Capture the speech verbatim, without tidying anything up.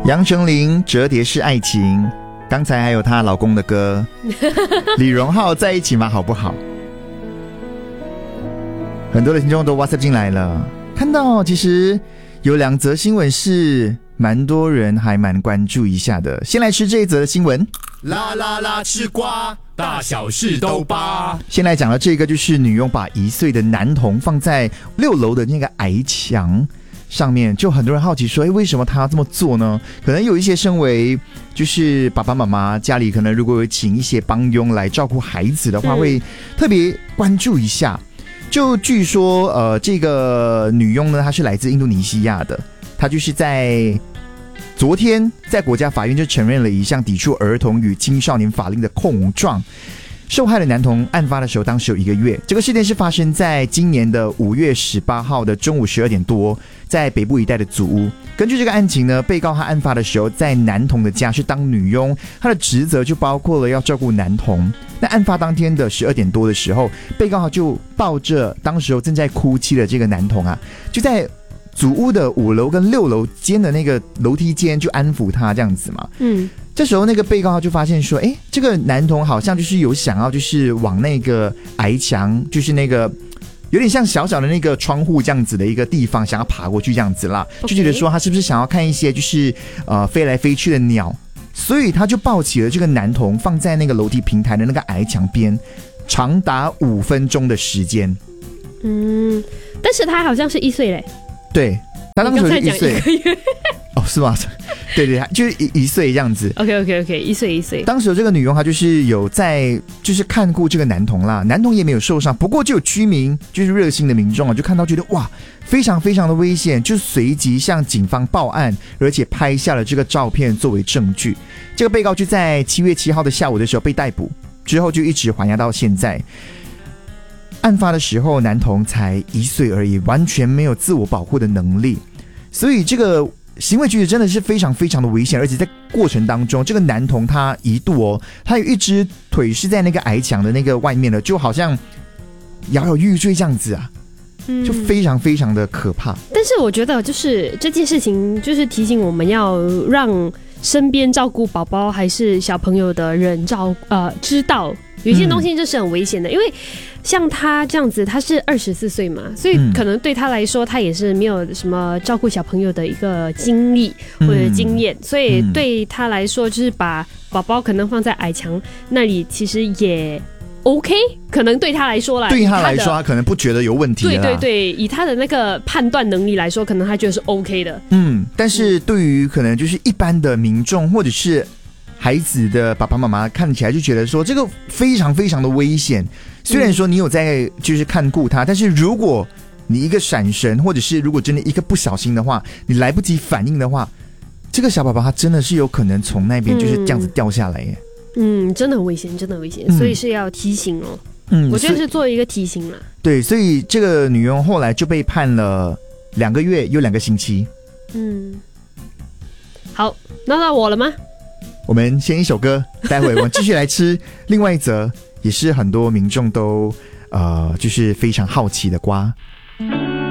杨丞琳折叠式爱情，刚才还有她老公的歌李荣浩在一起吗好不好？很多的听众都 WhatsApp 进来了，看到其实有两则新闻是蛮多人还蛮关注一下的。先来吃这一则的新闻， 啦啦啦吃瓜，大小事都扒。 先来讲的这个就是女佣把一岁的男童放在六楼的那个矮墙上面，就很多人好奇说，诶，为什么他要这么做呢？可能有一些身为就是爸爸妈妈家里可能如果有请一些帮佣来照顾孩子的话，嗯、会特别关注一下。就据说呃，这个女佣呢，她是来自印度尼西亚的，她就是在昨天在国家法院就承认了一项抵触儿童与青少年法令的控状。受害的男童案发的时候当时有一个月，这个事件是发生在今年的五月十八号的中午十二点多，在北部一带的祖屋。根据这个案情呢，被告他案发的时候在男童的家是当女佣，他的职责就包括了要照顾男童。那案发当天的十二点多的时候，被告就抱着当时候正在哭泣的这个男童啊，就在祖屋的五楼跟六楼间的那个楼梯间就安抚他这样子嘛。嗯，这时候那个被告就发现说，哎，这个男童好像就是有想要就是往那个矮墙，就是那个有点像小小的那个窗户这样子的一个地方，想要爬过去这样子啦， okay. 就觉得说他是不是想要看一些就是呃飞来飞去的鸟，所以他就抱起了这个男童放在那个楼梯平台的那个矮墙边，长达五分钟的时间。 嗯，但是他好像是一岁嘞。 对，他当时是一岁。哦，是吗？对对，就是一一岁这样子。 OK OK OK， 一岁一岁。 当时这个女佣她就是有在就是看顾这个男童啦，男童也没有受伤，不过就有居民就是热心的民众啊，就看到觉得哇非常非常的危险，就随即向警方报案，而且拍下了这个照片作为证据。这个被告就在七月七号的下午的时候被逮捕，之后就一直还押到现在。案发的时候，男童才一岁而已，完全没有自我保护的能力，所以这个行为举止真的是非常非常的危险。而且在过程当中，这个男童他一度哦，他有一只腿是在那个矮墙的那个外面的，就好像摇摇欲坠这样子啊，就非常非常的可怕。 但是我觉得就是这件事情就是提醒我们要让身边照顾宝宝还是小朋友的人照呃知道有一些东西就是很危险的，嗯、因为像他这样子，他是二十四岁嘛，所以可能对他来说，他也是没有什么照顾小朋友的一个经历或者经验，嗯、所以对他来说，就是把宝宝可能放在矮墙那里，其实也 OK， 可能对他来说啦， 对他来说，他可能不觉得有问题啦。 对对对，以他的那个判断能力来说，可能他觉得是 OK 的。 嗯，但是对于可能就是一般的民众或者是孩子的爸爸妈妈看起来就觉得说这个非常非常的危险。虽然说你有在就是看顾他，但是如果你一个闪神，或者是如果真的一个不小心的话，你来不及反应的话，这个小宝宝他真的是有可能从那边就是这样子掉下来耶。 嗯，真的很危险，真的很危险，所以是要提醒哦。嗯，我觉得是做一个提醒啦。 对，所以这个女佣后来就被判了两个月又两个星期。嗯， 好，那到我了吗？ 我们先一首歌，待会我们继续来吃另外一则也是很多民众都呃就是非常好奇的瓜。